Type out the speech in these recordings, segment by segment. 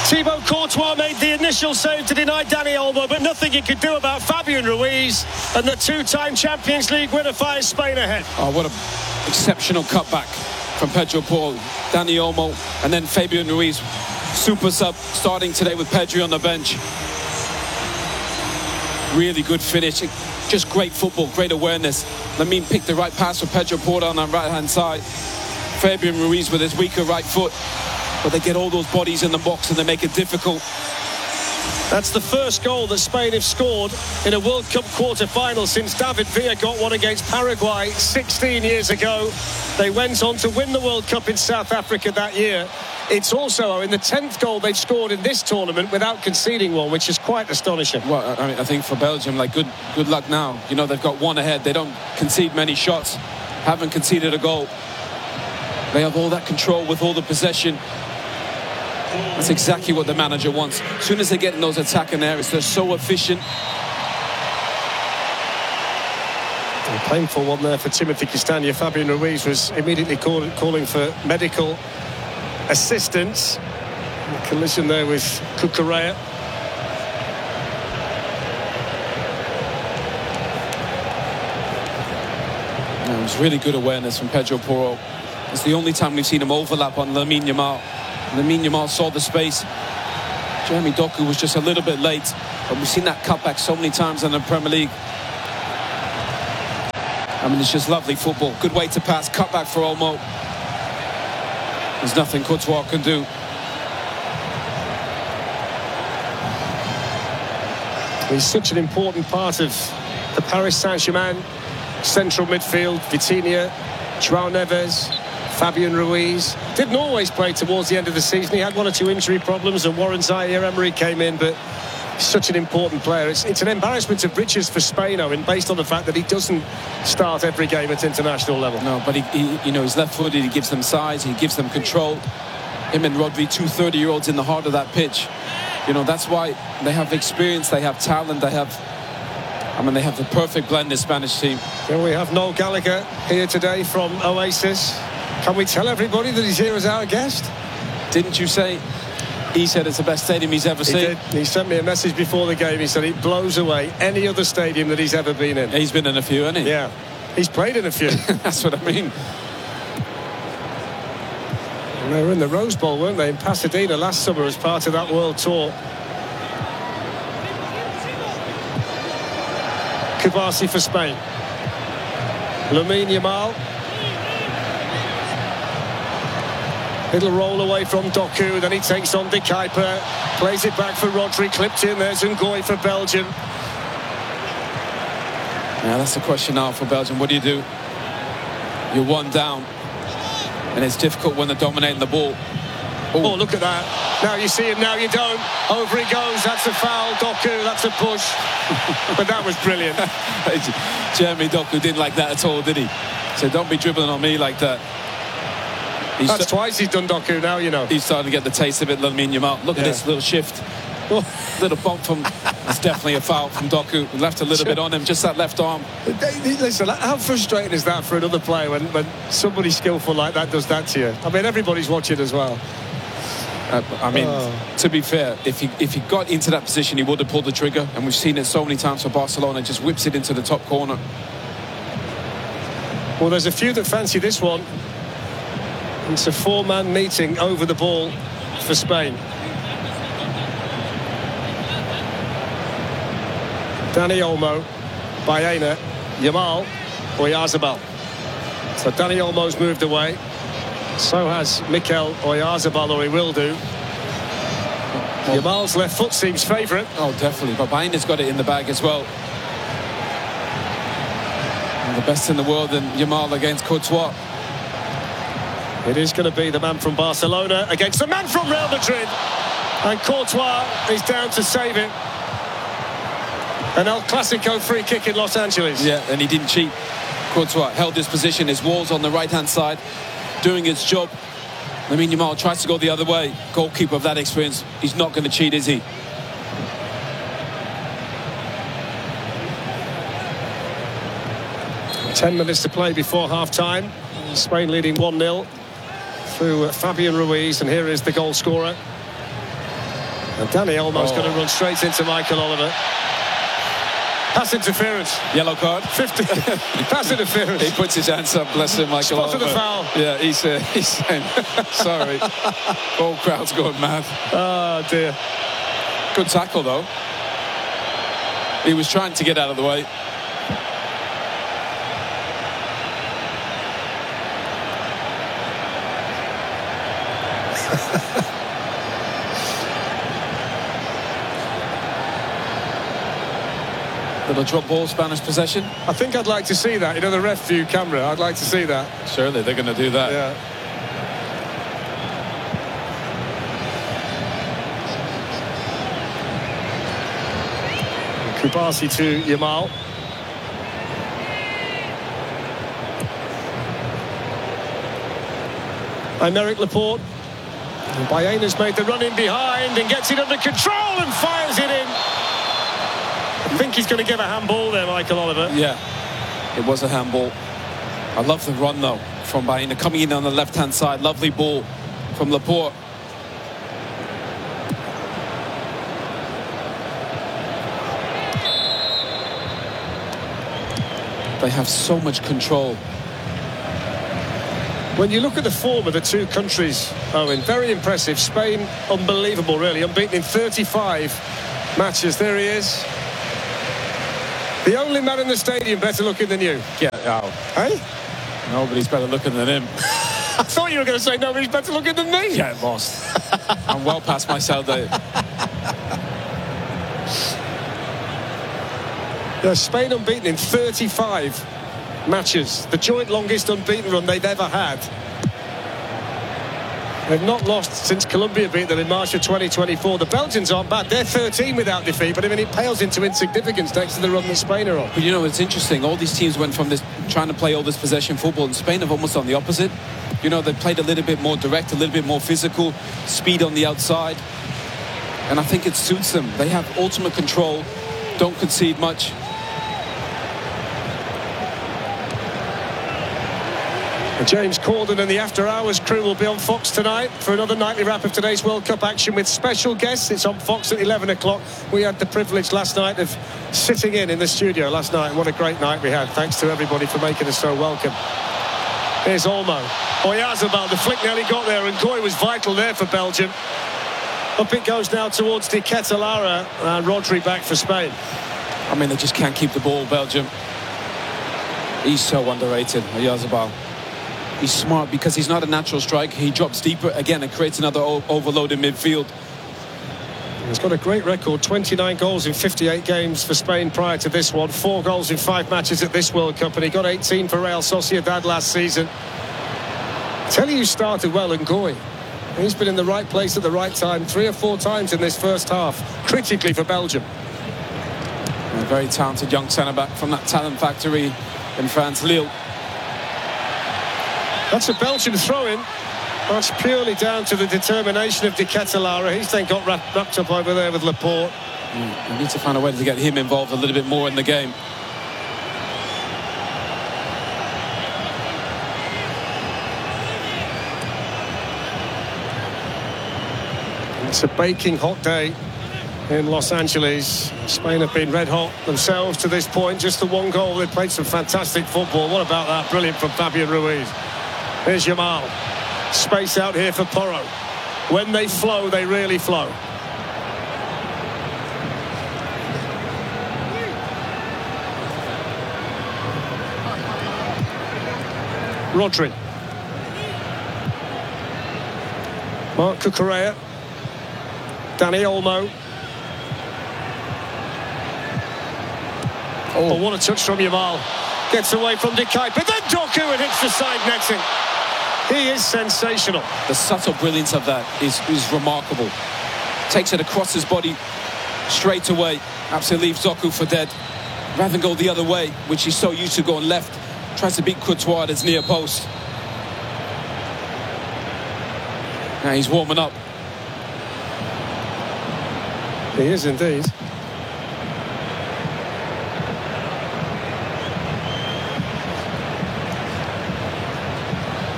Thibaut Courtois made the initial save to deny Dani Olmo, but nothing he could do about Fabian Ruiz, and the two-time Champions League winner fires Spain ahead. Oh, what an exceptional cutback from Pedro Porro, Dani Olmo, and then Fabian Ruiz. Super sub starting today with Pedri on the bench. Really good finish. Just great football, great awareness. Lamine picked the right pass for Pedro Porro on the right-hand side. Fabian Ruiz with his weaker right foot. But they get all those bodies in the box and they make it difficult. That's the first goal that Spain have scored in a World Cup quarter-final since David Villa got one against Paraguay 16 years ago. They went on to win the World Cup in South Africa that year. It's also in the 10th goal they've scored in this tournament without conceding one, which is quite astonishing. Well, I mean, I think for Belgium, like, good luck now. You know, they've got one ahead. They don't concede many shots, haven't conceded a goal. They have all that control with all the possession. That's exactly what the manager wants. As soon as they get in those attacking areas, they're so efficient. A painful one there for Timothy Castagne. Fabian Ruiz was immediately calling for medical assistance. A collision there with Cucurella. It was really good awareness from Pedro Porro. It's the only time we've seen him overlap on Lamine Yamal. Lamine Yamal saw the space. Jeremy Doku was just a little bit late, but we've seen that cutback so many times in the Premier League. I mean, it's just lovely football. Good way to pass, cutback for Olmo. There's nothing Courtois can do. He's such an important part of the Paris Saint-Germain central midfield. Vitinha, João Neves, Fabian Ruiz. Didn't always play towards the end of the season. He had one or two injury problems, and Warren Zaire-Emery came in, but such an important player. It's an embarrassment of riches for Spain, Owen, based on the fact that he doesn't start every game at international level. No, but he you know, he's left-footed. He gives them size. He gives them control. Him and Rodri, two 30-year-olds in the heart of that pitch. You know, that's why they have experience. They have talent. They have the perfect blend, this Spanish team. Here we have Noel Gallagher here today from Oasis. Can we tell everybody that he's here as our guest? Didn't you say he said it's the best stadium he's ever seen? He did. He sent me a message before the game. He said it blows away any other stadium that he's ever been in. He's been in a few, hasn't he? Yeah, he's played in a few. That's what I mean. And they were in the Rose Bowl, weren't they, in Pasadena last summer as part of that World Tour. Kubasi for Spain. Lamine Yamal. Little roll away from Doku, then he takes on De Kuyper, plays it back for Rodri, clipped in. There's Ngoy for Belgium. Yeah, that's the question now for Belgium. What do? You're one down, and it's difficult when they're dominating the ball. Oh, look at that. Now you see him, now you don't. Over he goes. That's a foul. Doku, that's a push. But that was brilliant. Jeremy Doku didn't like that at all, did he? So don't be dribbling on me like that. That's twice he's done Doku now, you know. He's starting to get the taste of it, Lamine Yamal. Look at this little shift. Little bump from... It's definitely a foul from Doku. Left a little bit on him, just that left arm. Listen, how frustrating is that for another player when somebody skillful like that does that to you? I mean, everybody's watching as well. To be fair, if he got into that position, he would have pulled the trigger, and we've seen it so many times for Barcelona. Just whips it into the top corner. Well, there's a few that fancy this one. It's a four-man meeting over the ball for Spain. Dani Olmo, Baena, Yamal, Oyarzabal. So Dani Olmo's moved away. So has Mikel Oyarzabal, or he will do. Yamal's left foot seems favourite. Oh, definitely. But Baena's got it in the bag as well. And the best in the world, and Yamal against Courtois. It is going to be the man from Barcelona against the man from Real Madrid. And Courtois is down to save it. An El Clasico free kick in Los Angeles. Yeah, and he didn't cheat. Courtois held his position, his walls on the right-hand side, doing his job. Lamine Yamal tries to go the other way. Goalkeeper of that experience. He's not going to cheat, is he? Ten minutes to play before half-time. Spain leading 1-0 through Fabian Ruiz, and here is the goal scorer. And Danny Olmo's going to run straight into Michael Oliver. Pass interference. Yellow card. 50. Pass interference. He puts his hands up, bless him, Michael Spot of Oliver. the foul. Yeah, he's saying, sorry. Whole crowd's going mad. Oh, dear. Good tackle, though. He was trying to get out of the way. Little drop ball, Spanish possession. I think I'd like to see that. You know, the ref view camera. I'd like to see that. Surely they're going to do that. Yeah. Kubasi to Yamal. Aymeric Laporte. And Bayena's made the run in behind and gets it under control and fires it in. I think he's going to give a handball there, Michael Oliver. Yeah, it was a handball. I love the run, though, from Baena. Coming in on the left-hand side. Lovely ball from Laporte. They have so much control. When you look at the form of the two countries, Owen, very impressive. Spain, unbelievable, really. Unbeaten in 35 matches. There he is. The only man in the stadium better looking than you. Get out. Hey? Nobody's better looking than him. I thought you were going to say nobody's better looking than me. Get lost. I'm well past my sell day. Yeah, Spain unbeaten in 35 matches. The joint longest unbeaten run they've ever had. They've not lost since Colombia beat them in March of 2024. The Belgians aren't bad. They're 13 without defeat, but I mean, it pales into insignificance next to the run that Spain are on. But you know, it's interesting. All these teams went from this trying to play all this possession football, and Spain have almost done the opposite. You know, they played a little bit more direct, a little bit more physical, speed on the outside. And I think it suits them. They have ultimate control, don't concede much. James Corden and the After Hours crew will be on Fox tonight for another nightly wrap of today's World Cup action with special guests. It's on Fox at 11 o'clock. We had the privilege last night of sitting in the studio last night. What a great night we had. Thanks to everybody for making us so welcome. Here's Olmo. Oyarzabal, the flick nearly got there, and Goy was vital there for Belgium. Up it goes now towards De Ketelaere, and Rodri back for Spain. I mean, they just can't keep the ball, Belgium. He's so underrated, Oyarzabal. He's smart because he's not a natural striker. He drops deeper again and creates another overload in midfield. He's got a great record, 29 goals in 58 games for Spain prior to this one, 4 goals in 5 matches at this World Cup, and he got 18 for Real Sociedad last season. Tell you started well in Goy. He's been in the right place at the right time 3 or 4 times in this first half, critically for Belgium. A very talented young centre-back from that talent factory in France, Lille. That's a Belgian throw-in. That's purely down to the determination of De Ketelaere. He's then got wrapped up over there with Laporte. We need to find a way to get him involved a little bit more in the game. It's a baking hot day in Los Angeles. Spain have been red hot themselves to this point. Just the 1 goal. They've played some fantastic football. What about that? Brilliant from Fabian Ruiz. Here's Yamal. Space out here for Porro. When they flow, they really flow. Rodri. Marc Cucurella. Danny Olmo. Oh, what a touch from Yamal. Gets away from Dekay, but then Doku and hits the side netting. He is sensational. The subtle brilliance of that is remarkable. Takes it across his body straight away. Absolutely leaves Doku for dead. Rather than go the other way, which he's so used to going left, tries to beat Courtois at his near post. Now he's warming up. He is indeed.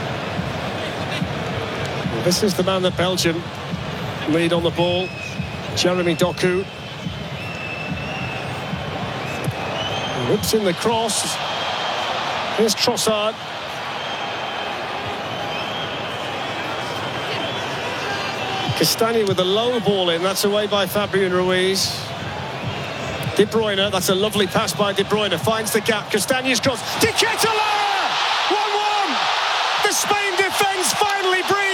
This is the man that Belgium lead on the ball. Jeremy Doku. Whips in the cross. Here's Trossard. Castagna with a low ball in. That's away by Fabian Ruiz. De Bruyne, that's a lovely pass by De Bruyne. Finds the gap. Castagna's cross. De Ketelaere! 1-1! The Spain defence finally brings